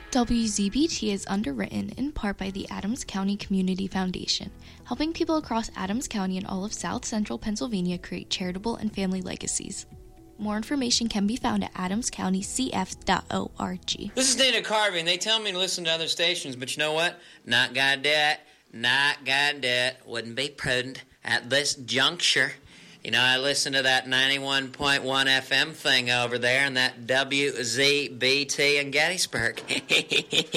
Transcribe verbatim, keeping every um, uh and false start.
W Z B T is underwritten in part by the Adams County Community Foundation, helping people across Adams County and all of South Central Pennsylvania create charitable and family legacies. More information can be found at adams county c f dot org. This is Dana Carvey, and they tell me to listen to other stations, but you know what? Not gonna do it. Not gonna do it. Wouldn't be prudent at this juncture. You know, I listen to that ninety-one point one F M thing over there and that W Z B T in Gettysburg.